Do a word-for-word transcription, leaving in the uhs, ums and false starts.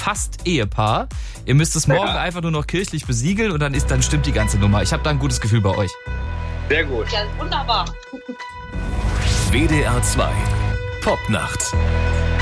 fast Ehepaar. Ihr müsst es morgen Ja. einfach nur noch kirchlich besiegeln und dann ist, dann stimmt die ganze Nummer. Ich habe da ein gutes Gefühl bei euch. Sehr gut. Ja, wunderbar. W D R zwei Popnacht.